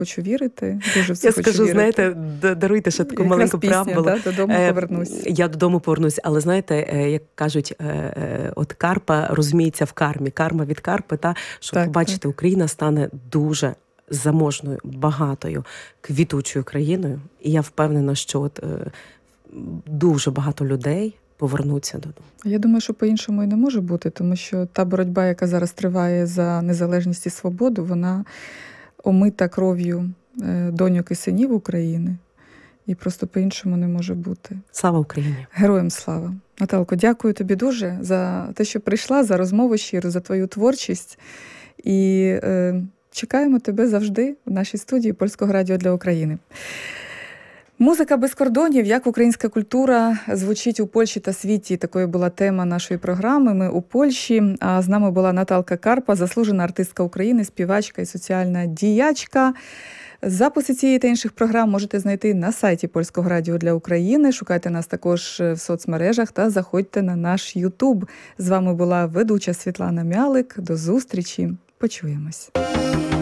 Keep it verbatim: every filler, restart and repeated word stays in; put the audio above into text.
хочу вірити, дуже в це Я хочу скажу, вірити. знаєте, даруйте ще таку Якраз маленьку пісня, преамбулу. да, «Додому повернусь». Я додому повернусь, але знаєте, як кажуть, от Карпа розуміється в кармі, карма від Карпи, та, що Так, побачите, так. Україна стане дуже заможною, багатою, квітучою країною. І я впевнена, що от дуже багато людей повернуться додому. Я думаю, що по-іншому і не може бути, тому що та боротьба, яка зараз триває за незалежність і свободу, вона омита кров'ю доньок і синів України. І просто по-іншому не може бути. Слава Україні! Героям слава! Наталко, дякую тобі дуже за те, що прийшла, за розмову щиру, за твою творчість. І е, чекаємо тебе завжди в нашій студії Польського радіо для України. Музика без кордонів, як українська культура звучить у Польщі та світі. Такою була тема нашої програми. Ми у Польщі. А з нами була Наталка Карпа, заслужена артистка України, співачка і соціальна діячка. Записи цієї та інших програм можете знайти на сайті Польського радіо для України. Шукайте нас також в соцмережах та заходьте на наш Ютуб. З вами була ведуча Світлана Мялик. До зустрічі. Почуємось.